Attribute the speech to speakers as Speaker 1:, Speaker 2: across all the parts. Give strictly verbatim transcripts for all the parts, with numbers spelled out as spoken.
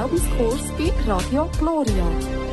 Speaker 1: Glaubenskurs bei Radio Gloria.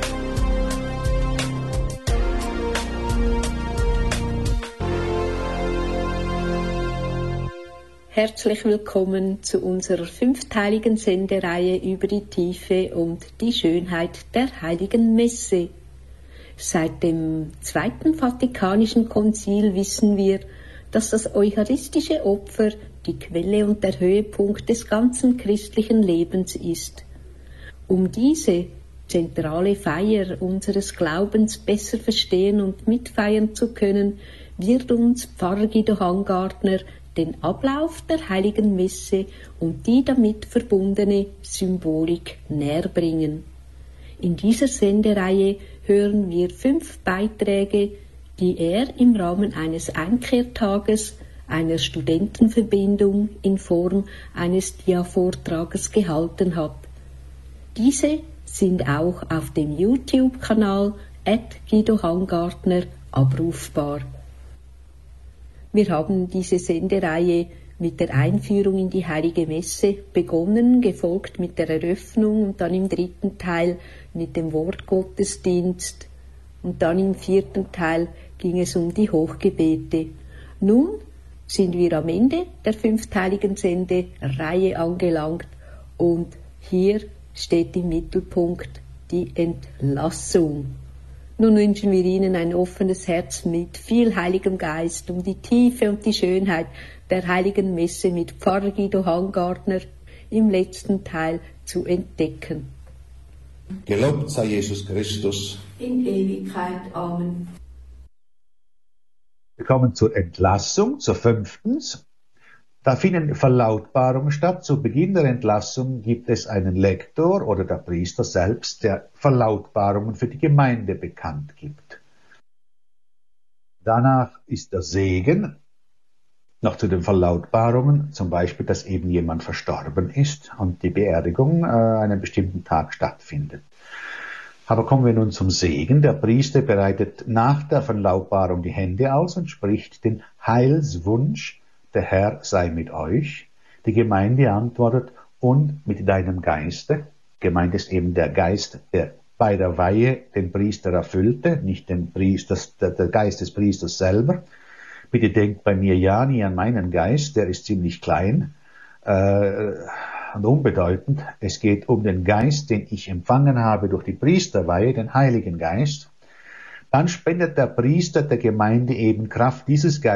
Speaker 2: Herzlich willkommen zu unserer fünfteiligen Sendereihe über die Tiefe und die Schönheit der Heiligen Messe. Seit dem Zweiten Vatikanischen Konzil wissen wir, dass das eucharistische Opfer die Quelle und der Höhepunkt des ganzen christlichen Lebens ist. Um diese zentrale Feier unseres Glaubens besser verstehen und mitfeiern zu können, wird uns Pfarrer Guido Hangartner den Ablauf der Heiligen Messe und die damit verbundene Symbolik näherbringen. In dieser Sendereihe hören wir fünf Beiträge, die er im Rahmen eines Einkehrtages, einer Studentenverbindung in Form eines Dia-Vortrages gehalten hat. Diese sind auch auf dem YouTube-Kanal at Guido Hangartner abrufbar. Wir haben diese Sendereihe mit der Einführung in die Heilige Messe begonnen, gefolgt mit der Eröffnung und dann im dritten Teil mit dem Wortgottesdienst und dann im vierten Teil ging es um die Hochgebete. Nun sind wir am Ende der fünfteiligen Sendereihe angelangt und hier steht im Mittelpunkt die Entlassung. Nun wünschen wir Ihnen ein offenes Herz mit viel Heiligem Geist, um die Tiefe und die Schönheit der Heiligen Messe mit Pfarrer Guido Hangartner im letzten Teil zu entdecken.
Speaker 3: Gelobt sei Jesus Christus.
Speaker 2: In Ewigkeit. Amen.
Speaker 4: Wir kommen zur Entlassung, zur fünftens. Da finden Verlautbarungen statt. Zu Beginn der Entlassung gibt es einen Lektor oder der Priester selbst, der Verlautbarungen für die Gemeinde bekannt gibt. Danach ist der Segen, noch zu den Verlautbarungen, zum Beispiel, dass eben jemand verstorben ist und die Beerdigung äh, einen bestimmten Tag stattfindet. Aber kommen wir nun zum Segen. Der Priester bereitet nach der Verlautbarung die Hände aus und spricht den Heilswunsch: Der Herr sei mit euch. Die Gemeinde antwortet: und mit deinem Geiste. Gemeint ist eben der Geist, der bei der Weihe den Priester erfüllte, nicht den Priester, der, der Geist des Priesters selber. Bitte denkt bei mir ja nie an meinen Geist, der ist ziemlich klein äh, und unbedeutend. Es geht um den Geist, den ich empfangen habe durch die Priesterweihe, den Heiligen Geist. Dann spendet der Priester der Gemeinde eben Kraft dieses Geistes